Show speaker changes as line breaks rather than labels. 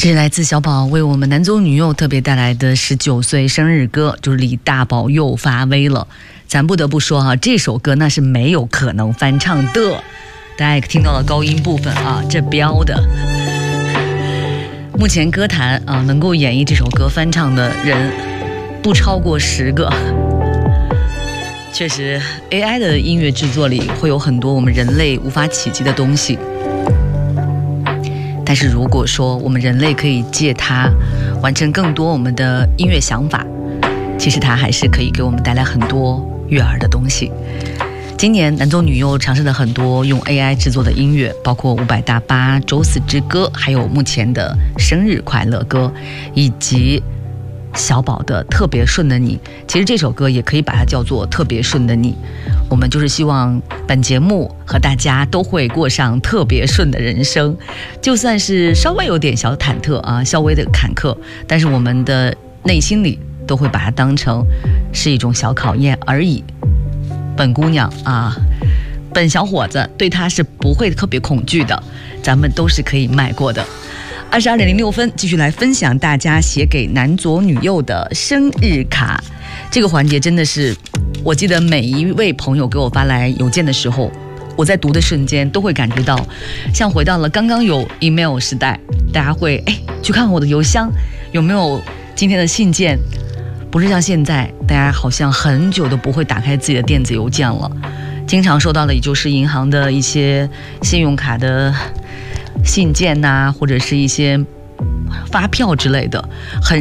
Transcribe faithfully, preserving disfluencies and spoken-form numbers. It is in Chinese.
这是来自小宝为我们男左女右特别带来的十九岁生日歌，就是李大宝又发威了。咱不得不说哈、啊，这首歌那是没有可能翻唱的。大家也听到了高音部分啊，这标的。目前歌坛啊，能够演绎这首歌翻唱的人不超过十个。确实 A I 的音乐制作里会有很多我们人类无法企及的东西，但是如果说我们人类可以借它完成更多我们的音乐想法，其实它还是可以给我们带来很多悦耳的东西。今年男左女右尝试了很多用 A I 制作的音乐，包括伍佰大巴、周四之歌，还有目前的生日快乐歌，以及小宝的特别顺的你。其实这首歌也可以把它叫做特别顺的你。我们就是希望本节目和大家都会过上特别顺的人生，就算是稍微有点小忐忑啊，稍微的坎坷，但是我们的内心里都会把它当成是一种小考验而已。本姑娘啊，本小伙子对他是不会特别恐惧的，咱们都是可以迈过的。二十二点零六分，继续来分享大家写给男左女右的生日卡。这个环节真的是，我记得每一位朋友给我发来邮件的时候，我在读的瞬间都会感觉到，像回到了刚刚有 email 时代，大家会哎去看我的邮箱有没有今天的信件，不是像现在大家好像很久都不会打开自己的电子邮件了，经常收到的也就是银行的一些信用卡的信件呐、啊，或者是一些发票之类的，很